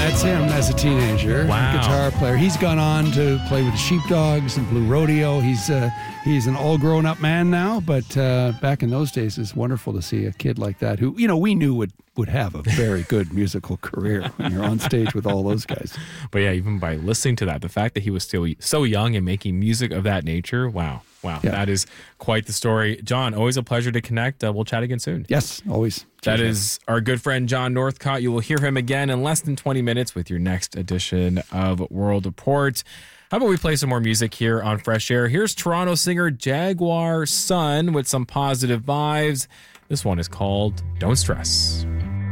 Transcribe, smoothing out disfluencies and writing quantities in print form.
that's him as a teenager. Wow. Guitar player. He's gone on to play with the Sheepdogs and Blue Rodeo. He's an all grown up man now, but back in those days, it's wonderful to see a kid like that who, we knew would have a very good musical career when you're on stage with all those guys. But yeah, even by listening to that, the fact that he was still so young and making music of that nature, wow, yeah. That is quite the story. John, always a pleasure to connect. We'll chat again soon. Yes, always. That is our good friend John Northcott. You will hear him again in less than 20 minutes with your next edition of World Report. How about we play some more music here on Fresh Air? Here's Toronto singer Jaguar Sun with some positive vibes. This one is called Don't Stress.